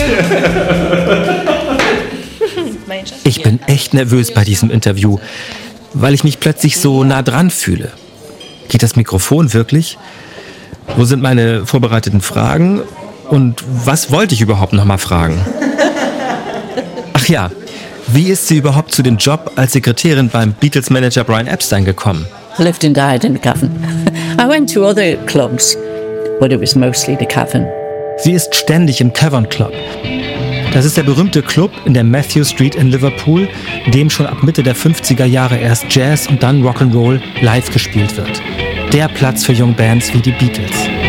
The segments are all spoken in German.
Ich bin echt nervös bei diesem Interview, weil ich mich plötzlich so nah dran fühle. Geht das Mikrofon wirklich? Wo sind meine vorbereiteten Fragen? Und was wollte ich überhaupt noch mal fragen? Ach ja, wie ist sie überhaupt zu dem Job als Sekretärin beim Beatles-Manager Brian Epstein gekommen? I lived and died in the Cavern. I went to other clubs, but it was mostly the Cavern. Sie ist ständig im Cavern Club. Das ist der berühmte Club in der Matthew Street in Liverpool, in dem schon ab Mitte der 50er Jahre erst Jazz und dann Rock'n'Roll live gespielt wird. Der Platz für Jungbands wie die Beatles.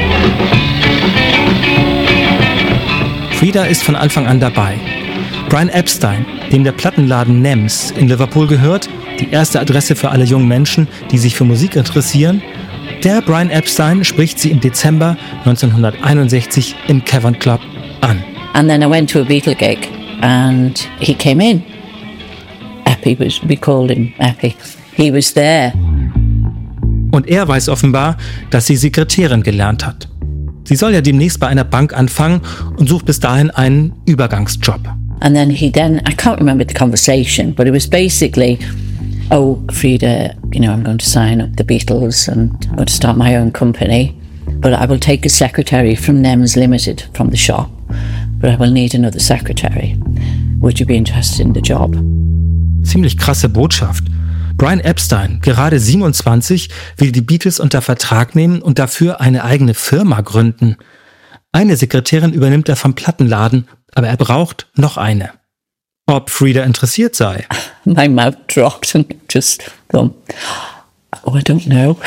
Frida ist von Anfang an dabei. Brian Epstein, dem der Plattenladen NEMS in Liverpool gehört, die erste Adresse für alle jungen Menschen, die sich für Musik interessieren, der Brian Epstein spricht sie im Dezember 1961 im Cavern Club an. And then I went to a Beatle gig and he came in. Eppie we called him Eppie. He was there. Und er weiß offenbar, dass sie Sekretärin gelernt hat. Sie soll ja demnächst bei einer Bank anfangen und sucht bis dahin einen Übergangsjob. And then I can't remember the conversation, but it was basically, oh, Frida, I'm going to sign up the Beatles and I'm going to start my own company, but I will take a secretary from NEMS Limited from the shop, but I will need another secretary. Would you be interested in the job? Ziemlich krasse Botschaft. Brian Epstein, gerade 27, will die Beatles unter Vertrag nehmen und dafür eine eigene Firma gründen. Eine Sekretärin übernimmt er vom Plattenladen, aber er braucht noch eine. Ob Frida interessiert sei? My mouth dropped and just gone, oh, I don't know.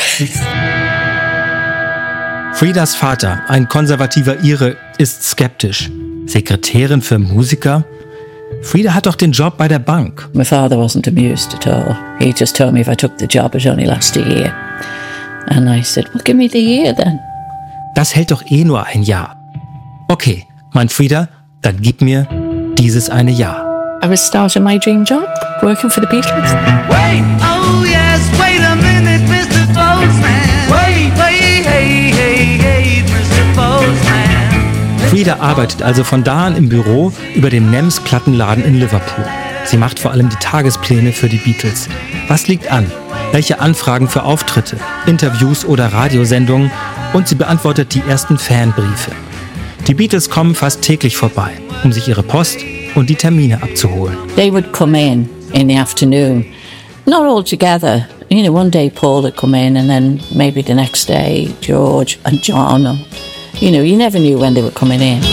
Fridas Vater, ein konservativer Ire, ist skeptisch. Sekretärin für Musiker? Frida hat doch den Job bei der Bank. My father wasn't amused at all. He just told me if I took the job, it only last a year. And I said, well, give me the year then. Das hält doch eh nur ein Jahr. Okay, meint Frida, dann gib mir dieses eine Jahr. I was starting my dream job, working for the Beatles. Wait, oh yes, wait a minute, Mr. Postman. Wait, hey, Mr. Postman. Frida arbeitet also von da an im Büro über dem NEMS Plattenladen in Liverpool. Sie macht vor allem die Tagespläne für die Beatles. Was liegt an? Welche Anfragen für Auftritte, Interviews oder Radiosendungen? Und sie beantwortet die ersten Fanbriefe. Die Beatles kommen fast täglich vorbei, um sich ihre Post und die Termine abzuholen. They would come in the afternoon, not all together. One day Paul would come in and then maybe the next day George and John. You never knew when they were coming in.